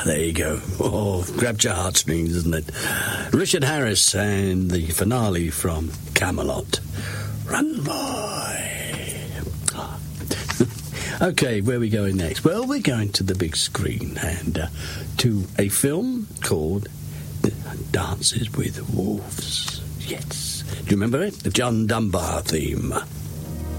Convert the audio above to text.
there you go. Oh, grabbed your heartstrings, isn't it? Richard Harris and the finale from Camelot. Run, boy. Ah. Okay, where are we going next? Well, we're going to the big screen and to a film called Dances with Wolves. Yes. Do you remember it? The John Dunbar theme.